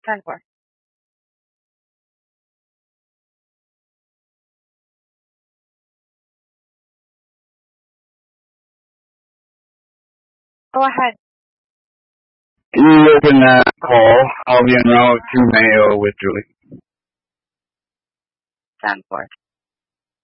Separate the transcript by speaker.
Speaker 1: 10-4. Go ahead.
Speaker 2: Can you open that call? I'll be en route to Mayo with Julie.
Speaker 1: 10-4.